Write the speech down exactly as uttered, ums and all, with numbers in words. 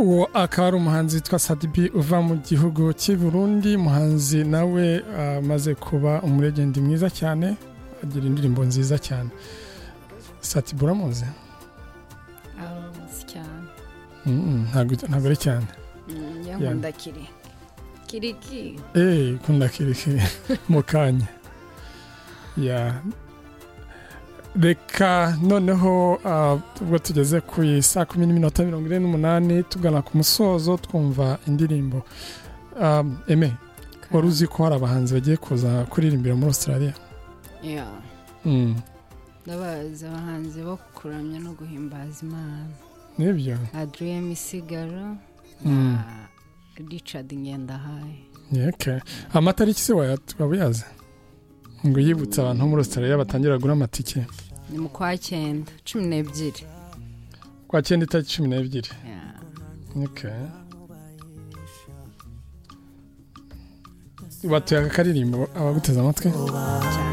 uwo akaba ari umuhanzi witwa Sadibi uva mu gihugu cy'i Burundi. Muhanzi nawe amaze uh, kuba umulegend mwiza cyane, agira indirimbo nziza cyane. Sadibi uramuzi? Aramuzi cyane. Mm, ntago ntago ari cyane. Mm, yankunda kiri. Kiriki. Eh, kunda kiriki mukanya. Ya reka noneho ubwo tugeze ku saa kumi n'iminota mirongo ine n'umunani tugana ku musozo twumva indirimbo. um, Eme wari uzi ko hari abahanzi bagiye kuza kuririmbira muri Australia? Yeah. Mm. Ndabaza abahanzi bo kuramya no guhimbaza Imana. Nibyo? Adrien Misigaro mm. na Richard Ngendahaye. Okay. Amatariki se wayazi? Ngo yibutsa abantu muri Australia batangira gura amatike. Ni mu kwa cyenda cumi n'ebyiri. Kwa cyenda itariki cumi n'ebyiri. Yeah. Okay. Batuye akaririmbo abaguteza amatwi.